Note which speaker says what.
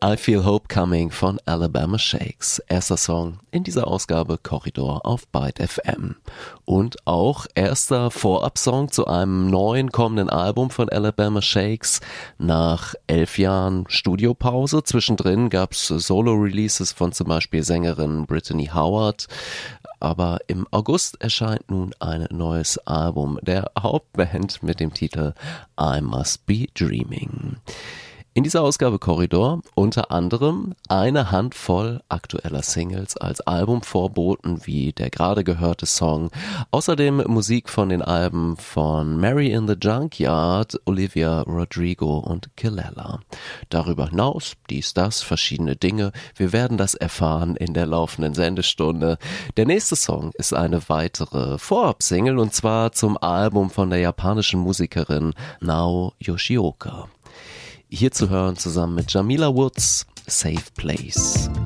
Speaker 1: I Feel Hope Coming von Alabama Shakes. Erster Song in dieser Ausgabe Korridor auf Byte FM. Und auch erster Vorab-Song zu einem neuen kommenden Album von Alabama Shakes. Nach 11 Jahren Studiopause. Zwischendrin gab es Solo-Releases von zum Beispiel Sängerin Brittany Howard. Aber im August erscheint nun ein neues Album der Hauptband mit dem Titel I Must Be Dreaming. In dieser Ausgabe Korridor unter anderem eine Handvoll aktueller Singles als Albumvorboten wie der gerade gehörte Song. Außerdem Musik von den Alben von Mary in the Junkyard, Olivia Rodrigo und Kelela. Darüber hinaus das, verschiedene Dinge. Wir werden das erfahren in der laufenden Sendestunde. Der nächste Song ist eine weitere Vorab-Single und zwar zum Album von der japanischen Musikerin Nao Yoshioka. Hier zu hören zusammen mit Jamila Woods, Safe Place.